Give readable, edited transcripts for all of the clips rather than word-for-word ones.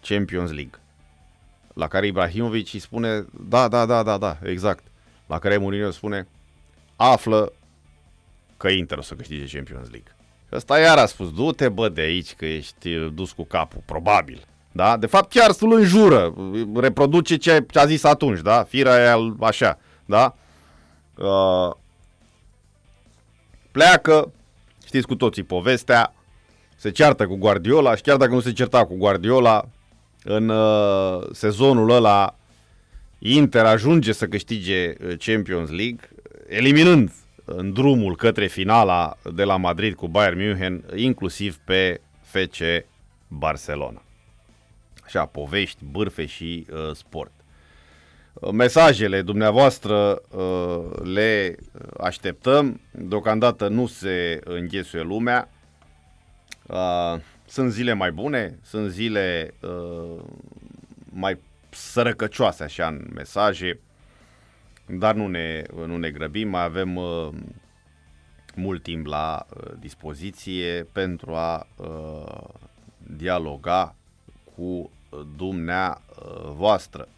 Champions League. La care Ibrahimovic îi spune, da, exact. La care Mourinho spune, află că Inter o să câștige Champions League. Și ăsta iar a spus, du-te bă de aici că ești dus cu capul, probabil. Da? De fapt chiar îl înjură, reproduce ce a zis atunci, da? Firea e așa, da? Pleacă, știți cu toții povestea, se ceartă cu Guardiola și chiar dacă nu se certa cu Guardiola, în sezonul ăla Inter ajunge să câștige Champions League, eliminând în drumul către finala de la Madrid cu Bayern München, inclusiv pe FC Barcelona. Așa, povești, bârfe și sport. Mesajele dumneavoastră le așteptăm. Deocamdată nu se înghesuie lumea. Sunt zile mai bune, sunt zile mai sărăcăcioase așa în mesaje, dar nu ne grăbim, mai avem mult timp la dispoziție pentru a dialoga cu dumneavoastră.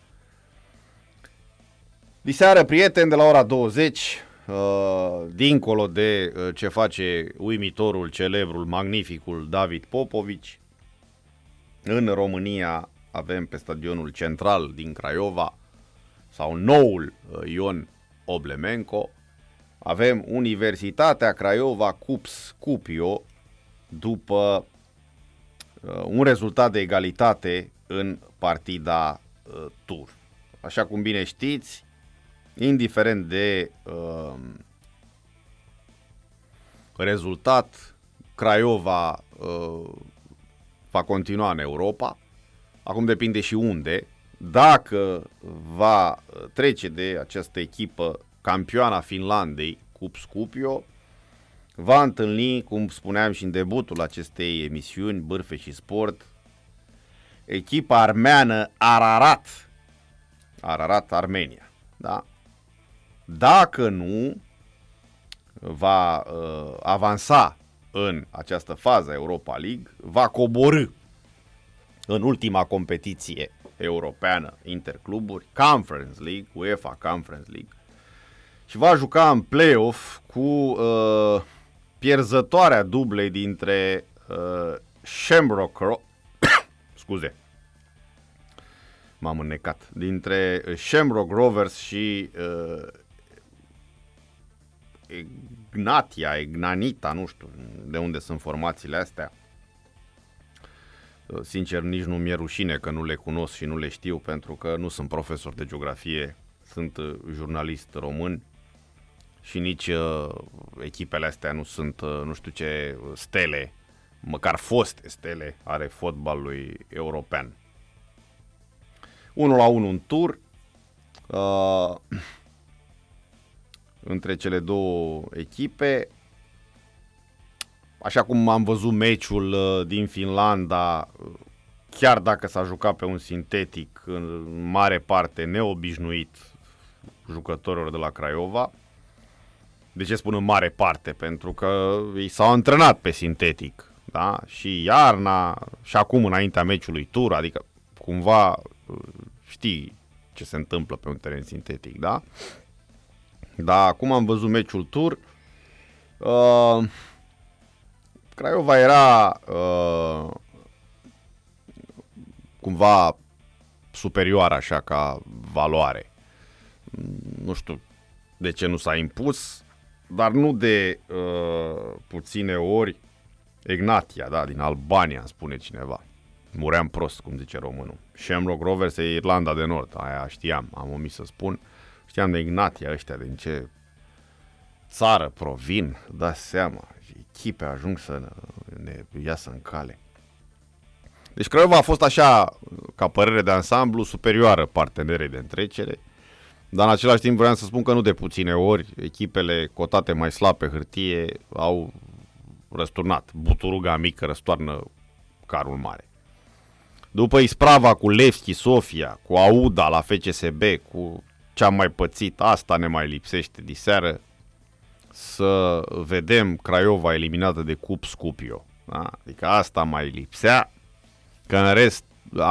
Diseară, prieteni, de la ora 20, dincolo de ce face uimitorul, celebrul, magnificul David Popovici, în România avem pe stadionul central din Craiova, sau noul Ion Oblemenco, avem Universitatea Craiova CUPS Cupio, după un rezultat de egalitate în partida tur. Așa cum bine știți, indiferent de rezultat, Craiova va continua în Europa. Acum depinde și unde. Dacă va trece de această echipă campioana Finlandei, CUPS Cupio, va întâlni, cum spuneam și în debutul acestei emisiuni, Bârfe și Sport, echipa armeană Ararat Armenia. Da? Dacă nu va avansa în această fază Europa League, va coborî în ultima competiție europeană intercluburi, Conference League, UEFA Conference League, și va juca în play-off cu pierzătoarea dublei dintre dintre Shamrock Rovers și Ignanita, nu știu de unde sunt formațiile astea. Sincer, nici nu mi-e rușine că nu le cunosc și nu le știu, pentru că nu sunt profesor de geografie, sunt jurnalist român și nici echipele astea nu sunt, nu știu ce, stele, măcar foste stele ale fotbalului european. 1-1 în tur între cele două echipe. Așa cum am văzut meciul din Finlanda, chiar dacă s-a jucat pe un sintetic în mare parte neobișnuit jucătorilor de la Craiova. De ce spun în mare parte? Pentru că ei s-au antrenat pe sintetic, da? Și iarna și acum înaintea meciului tur, adică cumva știi ce se întâmplă pe un teren sintetic, da? Dar acum am văzut meciul tur. Craiova era cumva superioară așa ca valoare. Nu știu de ce nu s-a impus, dar nu de puține ori. Egnatia, da, din Albania, îmi spune cineva. Muream prost, cum zice românul. Shamrock Rovers e Irlanda de Nord, aia știam, am omis să spun. Știam de Ignatia ăștia, din ce țară provin, dați seama, echipe ajung să ne iasă în cale. Deci Craiova a fost așa, ca părere de ansamblu, superioară partenerei de întrecere, dar în același timp vreau să spun că nu de puține ori echipele cotate mai slab pe hârtie au răsturnat. Buturuga mică răstoarnă carul mare. După isprava cu Levski Sofia, cu Auda la FCSB, cu ce am mai pățit, asta ne mai lipsește diseară, să vedem Craiova eliminată de CUPS Cupio. Da? Adică asta mai lipsea, că în rest